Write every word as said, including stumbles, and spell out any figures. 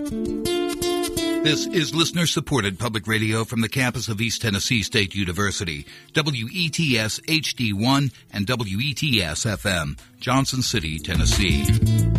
This is listener-supported public radio from the campus of East Tennessee State University, W E T S H D one and W E T S F M, Johnson City, Tennessee.